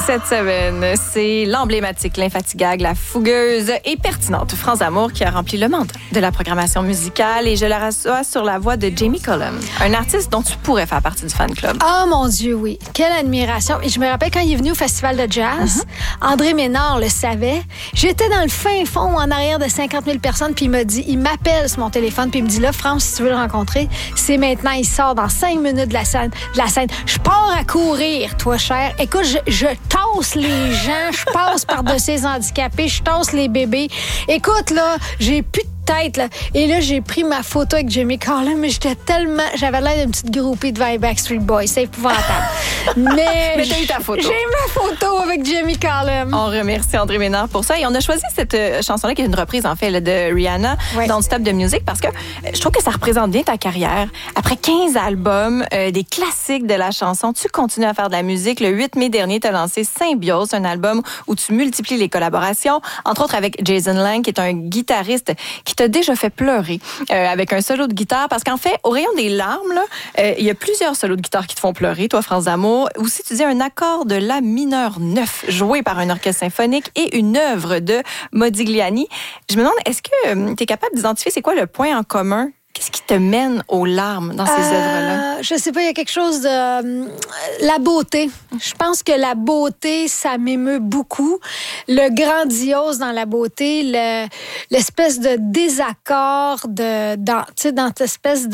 Cette semaine, c'est l'emblématique, l'infatigable, la fougueuse et pertinente France D'Amour qui a rempli le mandat de la programmation musicale et je la reçois sur la voix de Jamie Cullum, un artiste dont tu pourrais faire partie du fan club. Oh mon Dieu, oui. Quelle admiration. Et je me rappelle quand il est venu au Festival de jazz, André Ménard le savait. J'étais dans le fin fond en arrière de 50 000 personnes puis il m'appelle sur mon téléphone puis il me dit là, France, si tu veux le rencontrer, c'est maintenant, il sort dans 5 minutes de la scène. Je pars à courir, toi cher. Écoute, je tasse les gens, je passe par-dessus les handicapés, je tasse les bébés. Écoute, là, j'ai plus de tête, là. Et là, j'ai pris ma photo avec Jamie Cullum, mais j'avais l'air d'une petite groupie devant les Backstreet Boys. C'est épouvantable. Mais t'as eu ta photo. J'ai ma photo avec Jamie Cullum. On remercie André Ménard pour ça. Et on a choisi cette chanson-là, qui est une reprise, en fait, là, de Rihanna, Don't Stop the Music, parce que je trouve que ça représente bien ta carrière. Après 15 albums, des classiques de la chanson, tu continues à faire de la musique. Le 8 mai dernier, tu as lancé Symbiose, un album où tu multiplies les collaborations, entre autres avec Jason Lang, qui est un guitariste qui t'a déjà fait pleurer avec un solo de guitare. Parce qu'en fait, au rayon des larmes, il y a plusieurs solos de guitare qui te font pleurer, toi, France D'Amour. Aussi, tu dis un accord de la mineur 9, joué par un orchestre symphonique et une œuvre de Modigliani. Je me demande, est-ce que tu es capable d'identifier c'est quoi le point en commun? Qu'est-ce qui te mène aux larmes dans ces œuvres-là? Je sais pas, il y a quelque chose de... la beauté. Je pense que la beauté, ça m'émeut beaucoup. Le grandiose dans la beauté, l'espèce de désaccord dans cette espèce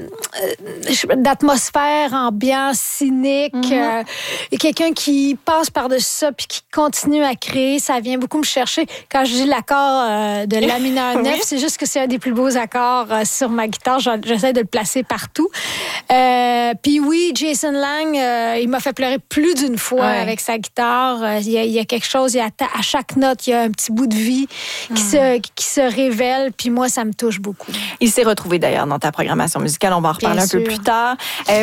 d'atmosphère ambiance cynique. Et quelqu'un qui passe par-dessus ça puis qui continue à créer, ça vient beaucoup me chercher. Quand je dis l'accord de la mineur 9, c'est juste que c'est un des plus beaux accords sur ma guitare. J'essaie de le placer partout. Puis oui, Jason Lang, il m'a fait pleurer plus d'une fois avec sa guitare. Il y a quelque chose, à chaque note, il y a un petit bout de vie qui se révèle. Puis moi, ça me touche beaucoup. Il s'est retrouvé d'ailleurs dans ta programmation musicale. On va en reparler un peu plus tard.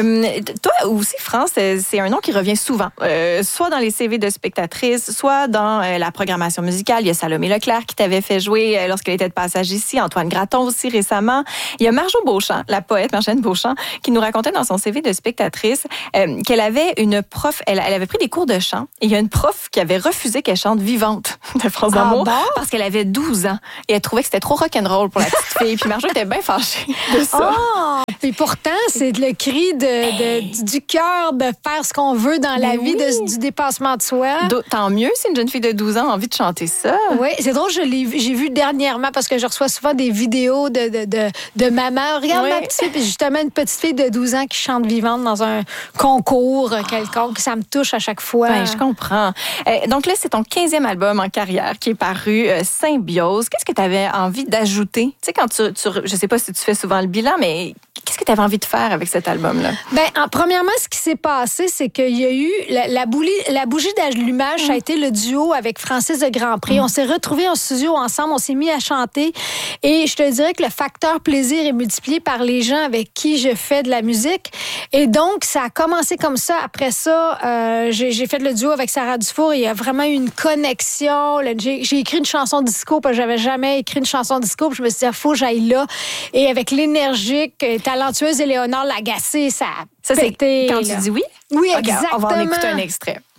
Toi aussi, France, c'est un nom qui revient souvent. Soit dans les CV de spectatrices, soit dans la programmation musicale. Il y a Salomé Leclerc qui t'avait fait jouer lorsqu'elle était de passage ici. Antoine Graton aussi récemment. Il y a Marjo Beauchamp, la poète Marjolaine Beauchamp, qui nous racontait dans son CV de spectatrice qu'elle avait une prof, elle avait pris des cours de chant et il y a une prof qui avait refusé qu'elle chante Vivante de France D'Amour parce qu'elle avait 12 ans et elle trouvait que c'était trop rock'n'roll pour la petite fille. Puis Marjo était bien fâchée de ça. Et pourtant, c'est le cri du cœur de faire ce qu'on veut dans la vie, du dépassement de soi. Tant mieux si une jeune fille de 12 ans a envie de chanter ça. Oui, c'est drôle, j'ai vu dernièrement parce que je reçois souvent des vidéos de maman. Regarde ma petite fille, puis justement une petite fille de 12 ans qui chante Vivante dans un concours quelconque. Ça me touche à chaque fois. Ben, je comprends. Donc là, c'est ton 15e album en carrière qui est paru, Symbiose. Qu'est-ce que tu avais envie d'ajouter? Tu sais, quand je sais pas si tu fais souvent le bilan, mais qu'est-ce que tu avais envie de faire avec cet album-là? Premièrement, ce qui s'est passé, c'est qu'il y a eu la bougie d'allumage, ça a été le duo avec Francis de Grandpré. On s'est retrouvés en studio ensemble, on s'est mis à chanter et je te dirais que le facteur plaisir est multiplié par les gens avec qui je fais de la musique. Et donc, ça a commencé comme ça. Après ça, j'ai fait le duo avec Sarah Dufour et il y a vraiment eu une connexion. J'ai écrit une chanson disco parce que j'avais jamais écrit une chanson disco. Puis je me suis dit, il faut que j'aille là. Et avec l'énergique, talentueuse Éléonore Lagacé, ça a pété. C'est quand tu dis oui? Oui, Okay, exactement. On va en écouter un extrait.